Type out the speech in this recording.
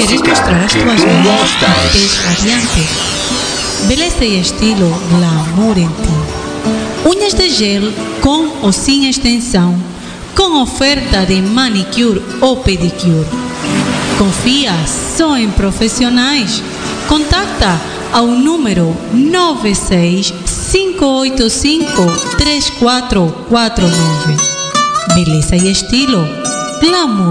Queres mostrar as tuas unhas pés radiantes? Beleza e estilo glamour em ti. Unhas de gel com ou sem extensão, com oferta de manicure ou pedicure. Confia só em profissionais. Contacta ao número 965853449. Beleza e estilo glamour.